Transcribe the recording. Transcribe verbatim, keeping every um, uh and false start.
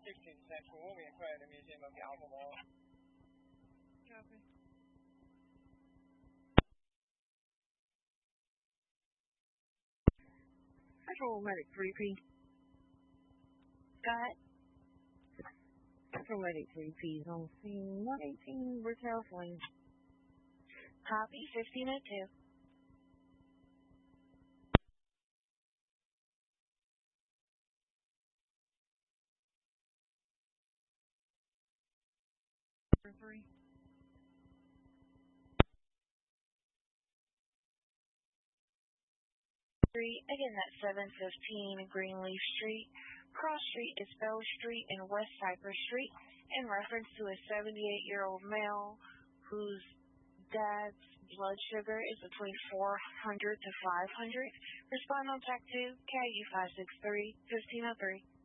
sixteen Central. We'll be in front of the Museum of Albemarle. Copy. Patrol Medic three P. Got it. Patrol Medic three P is on scene one eighteen Brickhouse Lane. Copy, fifteen oh two. Three. Street, again, that's seven fifteen Greenleaf Street. Cross Street is Bell Street and West Cypress Street, in reference to a seventy-eight-year-old male whose dad's blood sugar is between four hundred to five hundred. Respond on track two, K U five six three, fifteen oh three.